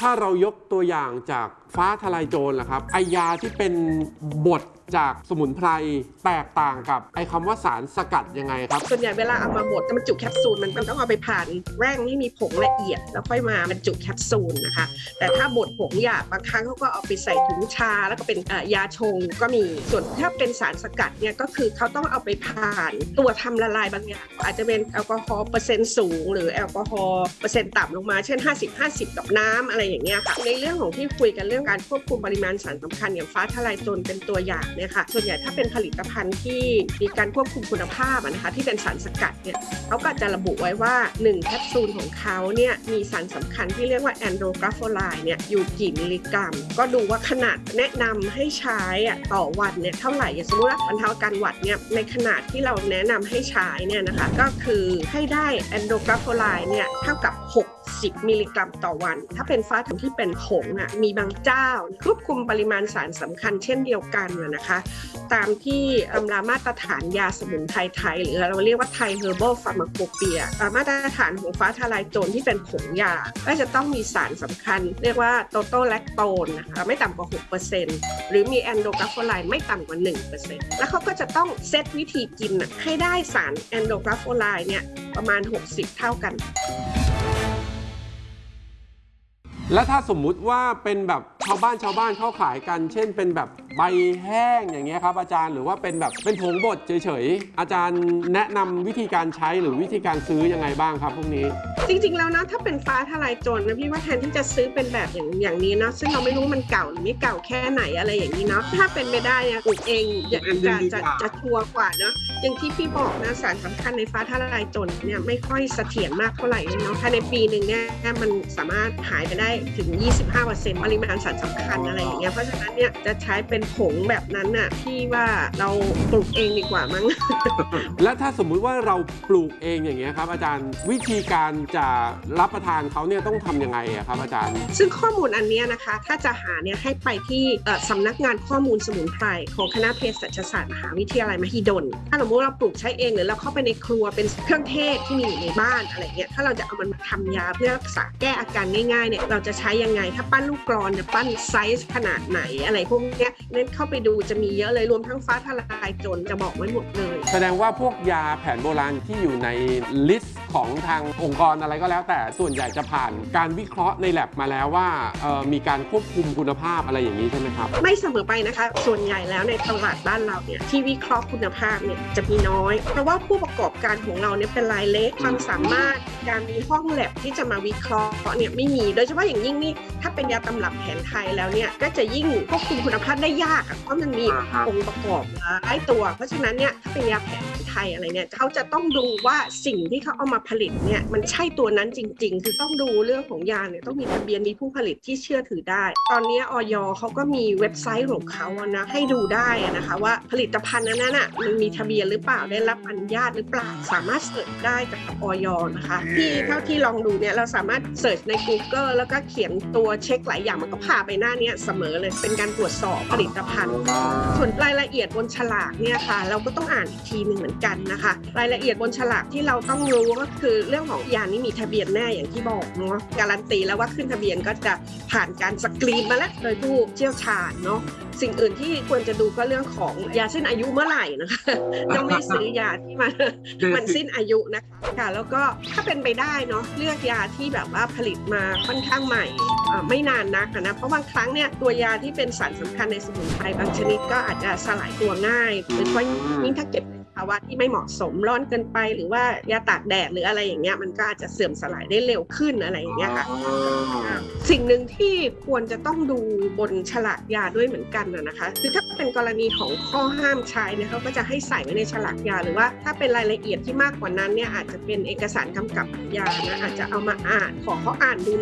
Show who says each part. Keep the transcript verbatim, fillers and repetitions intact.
Speaker 1: ถ้าเรายกตัวอย่างจากฟ้าทลายโจรล่ะครับไอยาที่เป็นบทจากสมุนไพรแตกต่างกับไอคำว่าสารสกัดยังไงครับ
Speaker 2: ส่วนใหญ่เวลาเอามาบดมันจุแคปซูลมันต้องเอาไปผ่านแร่งที่มีผงละเอียดแล้วค่อยมาบรรจุแคปซูลนะคะแต่ถ้าบดผงหยาบบางครั้งเขาก็เอาไปใส่ถุงชาแล้วก็เป็นยาชงก็มีส่วนถ้าเป็นสารสกัดเนี่ยก็คือเขาต้องเอาไปผ่านตัวทำละลายบางอย่างอาจจะเป็นแอลกอฮอล์เปอร์เซ็นต์สูงหรือแอลกอฮอล์เปอร์เซ็นต์ต่ำลงมาเช่นห้าสิบ ห้าสิบกับน้ำอะไรอย่างเงี้ยค่ะในเรื่องของที่คุยกันเรื่องการควบคุมปริมาณสารสำคัญอย่างฟ้าทลายโจรเป็นตัวอย่างเนี่ยค่ะส่วนใหญ่ถ้าเป็นผลิตภัณฑ์ที่มีการควบคุมคุณภาพนะคะที่เป็นสารสกัดเนี่ยเขาก็จะระบุไว้ว่าหนึ่งแคปซูลของเขาเนี่ยมีสารสำคัญที่เรียกว่าแอนโดรกราโฟไลน์เนี่ยอยู่กี่มิลลิกรัมก็ดูว่าขนาดแนะนำให้ใช้ต่อวันเนี่ยเท่าไหร่อย่างสมมติว่าบรรเทาอาการหวัดเนี่ยในขนาดที่เราแนะนำให้ใช้เนี่ยนะคะก็คือให้ได้แอนโดรกราโฟไลน์เนี่ยเท่ากับหกสิบมิลลิกรัมต่อวันถ้าเป็นฟ้าทำที่เป็นผงอ่ะมีบางเจ้าควบคุมปริมาณสารสำคัญเช่นเดียวกันนะคะตามที่ตำรามาตรฐานยาสมุนไพรไทยหรือเราเรียกว่าไทยเฮอร์บัลฟาร์มาโคเปียมาตรฐานของฟ้าทลายโจรที่เป็นผงยาก็จะต้องมีสารสำคัญเรียกว่าโตโตแลคโตนนะคะไม่ต่ำกว่า หกเปอร์เซ็นต์ หรือมีแอนโดรกราโฟไลน์ไม่ต่ำกว่า หนึ่งเปอร์เซ็นต์ แล้วเขาก็จะต้องเซตวิธีกินให้ได้สารแอนโดรกราโฟไลน์เนี่ยประมาณหกสิบเท่ากัน
Speaker 1: แล้วถ้าสมมุติว่าเป็นแบบชาวบ้านชาวบ้านเขาขายกันเช่นเป็นแบบใบแห้งอย่างเงี้ยครับอาจารย์หรือว่าเป็นแบบเป็นผงบดเฉยๆอาจารย์แนะนำวิธีการใช้หรือวิธีการซื้อยังไงบ้างครับพวกนี้
Speaker 2: จริงๆแล้วนะถ้าเป็นฟ้าทลายโจรนะพี่ว่าแทนที่จะซื้อเป็นแบบอย่างอย่างนี้นะซึ่งเราไม่รู้มันเก่าหรือไม่เก่าแค่ไหนอะไรอย่างนี้เนาะถ้าเป็นไม่ได้เนี่ยปลูกเองจะจะจะจะชัวร์กว่าเนาะอย่างที่พี่บอกนะสารสำคัญในฟ้าทลายโจรเนี่ยไม่ค่อยเสถียรมากเท่าไหร่เลยเนาะภายในปีหนึ่งเนี่ยมันสามารถหายไปได้ถึง ยี่สิบห้าเปอร์เซ็นต์ ปริมาณสารสำคัญอะไรอย่างเงี้ยเพราะฉะนั้นเนี่ยจะใช้เป็นผงแบบนั้นน่ะพี่ว่าเราปลูกเองดีกว่ามั้ง
Speaker 1: และถ้าสมมุติว่าเราปลูกเองอย่างเงี้ยครับอาจารย์วิธีการจะรับประทานเขาเนี่ยต้องทำยังไงครับอาจารย์
Speaker 2: ซึ่งข้อมูลอันนี้นะคะถ้าจะหาเนี่ยให้ไปที่สำนักงานข้อมูลสมุนไพรของคณะเภสัชศาสตร์มหาวิทยาลัยมหิดลถ้าสมมติเราปลูกใช้เองหรือเราเข้าไปในครัวเป็นเครื่องเทศที่มีอยู่ในบ้านอะไรเงี้ยถ้าเราจะเอามันมาทำยาเพื่อรักษาแก้อาการง่ายๆเนี่ยเราจะใช้ยังไงถ้าปั้นลูกกลอนจะปั้นไซส์ขนาดไหนอะไรพวกนี้เน้นเข้าไปดูจะมีเยอะเลยรวมทั้งฟ้าทลายโจรจะบอกไว้หมดเลย
Speaker 1: แสดงว่าพวกยาแผนโบราณที่อยู่ในลิสต์ของทางองค์กรอะไรก็แล้วแต่ส่วนใหญ่จะผ่านการวิเคราะห์ในแลบมาแล้วว่ามีการควบคุมคุณภาพอะไรอย่างนี้ใช่ไหมครับ
Speaker 2: ไม่เสมอไปนะคะส่วนใหญ่แล้วในตลาดบ้านเราเนี่ยที่วิเคราะห์คุณภาพเนี่ยจะมีน้อยเพราะว่าผู้ประกอบการของเราเนี่ยเป็นรายเล็กความสามารถการมีห้องแลบที่จะมาวิเคราะห์เนี่ยไม่มีโดยเฉพาะอย่างยิ่งนี่ถ้าเป็นยาตำรับแผนไทยแล้วเนี่ยก็จะยิ่งควบคุมคุณภาพได้ยากเพราะมันมีองค์ประกอบหลายตัวเพราะฉะนั้นเนี่ยถ้าเป็นยาแผนไทยอะไรเนี่ยเขาจะต้องดูว่าสิ่งที่เขาเอามาผลิตเนี่ยมันใช่ตัวนั้นจริงๆคือต้องดูเรื่องของยาเนี่ยต้องมีทะเบียนมีผู้ผลิตที่เชื่อถือได้ตอนนี้อย.เขาก็มีเว็บไซต์ของเขานะให้ดูได้นะคะว่าผลิตภัณฑ์นั้นน่ะมันมีทะเบียนหรือเปล่าได้รับอนุญาตหรือเปล่าสามารถเสิร์ชได้กับอย.นะคะที่เท่าที่ลองดูเนี่ยเราสามารถเสิร์ชใน Google แล้วก็เขียนตัวเช็คหลายอย่างมันก็พาไปหน้านี้เสมอเลยเป็นการตรวจสอบผลิตภัณฑ์ส่วนรายละเอียดบนฉลากเนี่ยค่ะเราก็ต้องอ่านอีกทีหนึ่งเหมือนกันนะคะรายละเอียดบนฉลากที่เราต้องรู้ก็คือเรื่องของยานี้มีทะเบียนแน่อย่างที่บอกเนาะการันตีแล้วว่าขึ้นทะเบียนก็จะผ่านการสกรีนมาแล้วโดยผู้เชี่ยวชาญเนาะสิ่งอื่นที่ควรจะดูก็เรื่องของยาสิ้นอายุเมื่อไหร่นะคะต้องไม่ซื้อยาที่มันมันสิ้นอายุนะคะแล้วก็ถ้าเป็นไปได้เนาะเลือกยาที่แบบว่าผลิตมาค่อนข้างใหม่ไม่นานนักนะเพราะบางครั้งเนี่ยตัวยาที่เป็นสารสำคัญในสมุนไพรบางชนิดก็อาจจะสลายตัวง่ายโดยเฉพาะยิ่งถ้าเก็บภาวะที่ไม่เหมาะสมร้อนเกินไปหรือว่ายาตากแดดหรืออะไรอย่างเงี้ยมันก็อาจจะเสื่อมสลายได้เร็วขึ้นอะไรอย่างเงี้ยค่ะสิ่งหนึ่งที่ควรจะต้องดูบนฉลากยาด้วยเหมือนกันนะคะคือถ้าเป็นกรณีของข้อห้ามใช้เนี่ยเขาก็จะให้ใส่ไว้ในฉลากยาหรือว่าถ้าเป็นรายละเอียดที่มากกว่านั้นเนี่ยอาจจะเป็นเอกสารกำกับยานะอาจจะเอามาอ่านขอเขาอ่านดู